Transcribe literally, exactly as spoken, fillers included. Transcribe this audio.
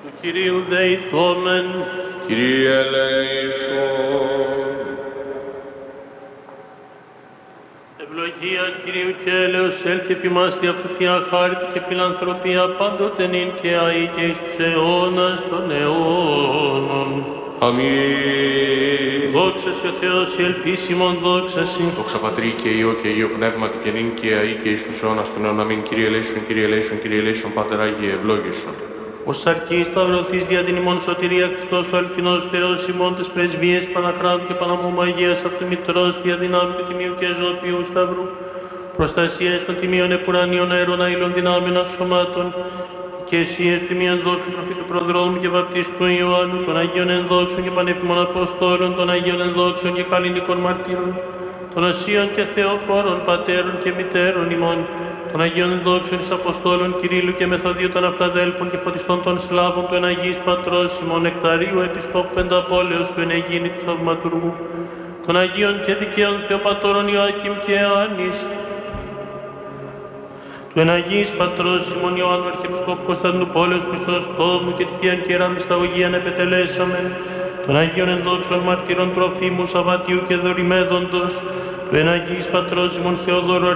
Του Κυρίου δεηθόμεν. Κύριε ελέησον. Ευλογία Κυρίου και έλεος έλθει εφημάς δι' αυτού Θεία χάριτο και φιλανθρωπία πάντοτε νυν και αεί και εις τους αιώνας των αιώνων. Αμήν. Δόξα σε ο Θεός η ελπίσιμον δόξα σοι. Δόξα Πατρί και Υιό και Υιό Πνεύματι και νυν και αεί και εις τους αιώνας των αιώνων. Αμήν. Κύριε ελέησον, Κύριε ελέησον, Κύριε ελέησον, Πάτερ Άγιε ευλόγησον. Ως αρκείς σταυρωθείς δια την ημών σωτηρία Χριστός ο αληθινός Θεός ημών τες πρεσβείες Πανακράτου και Παναμόμου Αγίας αυτού Μητρός δια δυνάμει του Τιμίου και Ζωοποιού Σταυρού προστασίες των τιμίων επουρανίων αερών αήλων δυνάμεων ασωμάτων και εσίες τιμίων δόξου προφήτου προδρόμου και βαπτιστού Ιωάννου των Αγίων ενδόξων και πανεφημών Αποστόλων των Αγίων ενδόξων και καλλινικών μαρτύρων των Οσίων και Θεοφόρων Πατέρων και Μητέρων ημών των Αγίων Ενδόξων εις Αποστόλων Κυρίλλου και Μεθοδίου των Αυταδέλφων και Φωτιστών των Σλάβων του Εναγής Πατρός ημών Νεκταρίου Επισκόπου Πενταπόλεως του Ενεγίνη του Θαυματουργού των Αγίων και Δικαίων Θεοπατώρων Ιωάκημ και Ιωάννης του Εναγής Πατρός ημών Ιωάννου Αρχιεπισκόπου Κωνσταντινούπολεως Χρυσοστόμου και τη Θείαν Καιρά Μυσταγωγίαν επετελέσαμεν των Αγίων Ενδόξων Μαρτύρων Τροφίμου Σαββατίου και Δωρημέδοντος του Εναγής Πατρός ημών Θεοδόρου